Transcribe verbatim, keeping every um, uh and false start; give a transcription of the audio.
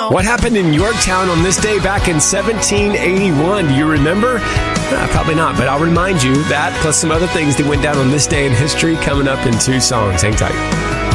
What happened in Yorktown on this day back in seventeen eighty-one? Do you remember? Uh, probably not, but I'll remind you that plus some other things that went down on this day in history coming up in two songs. Hang tight.